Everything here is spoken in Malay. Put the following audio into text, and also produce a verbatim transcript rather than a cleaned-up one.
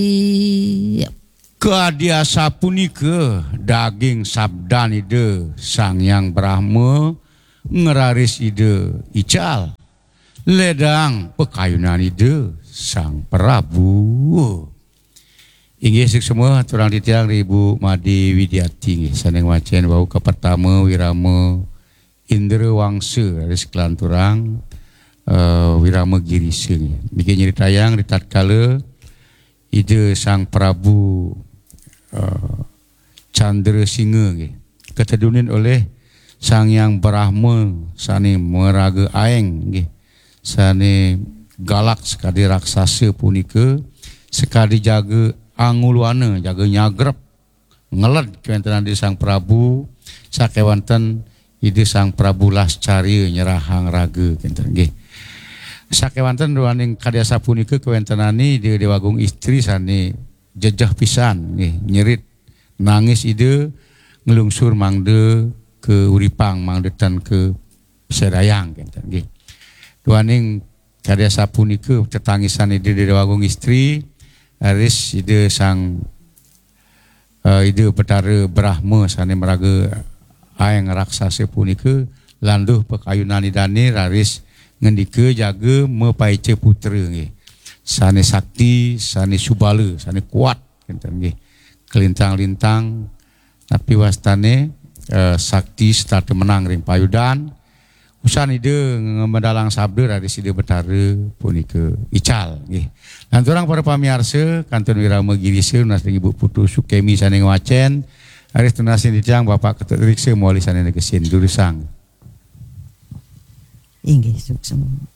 Keadiasa punika daging sabdan ide Sang Yang Brahma ngeraris ide ical ledang pekayunan ide Sang Prabu. Inggih semua turang ditiang Ibu Madi Widiati saneng wacen bau ke pertama wirama Indra Wangsa dari sekelan turang uh, wirama Girisa. Bikin nyeritayang di tatkala ide Sang Prabu uh, Chandra Singa ketedunin oleh Sang Yang Brahma sani meraga aeng sani galak sekali raksasa punika sekali jaga anguluana jaga nyagrep ngeled kewentenan di Sang Prabu sakewanten ide Sang Prabu Lascaria nyerahang raga kenten nggih. Sakewanten ruaning kadiasa punika kewentenani di Dewagung istri sani jejah pisan nggih nyerit nangis ide ngelungsur mangde ke uripang mangdetan ke sedayang kenten nggih. Ruaning kadiasa punika tetangisan ide di Dewagung istri aris ide Sang uh, ide Betara Brahma sani meraga aeng raksasa punika landuh pekayunan idane raris ngendika jaga mepaice putra nggih. Sane sakti, sane subala, sane kuat kenten nggih. Kelintang-lintang tapi wastane eh, sakti serta menang ring payudan. Usan ide ngemedalang sabda dari side Betara punika ical nggih. Lan turang para pamirsa kantun wirama Girisa nasring Ibu Putu Sukemi saneng wacen aris tunasin ditiang Bapak Ketut Riksa moali saneng negesin durusang. Inggih suksema.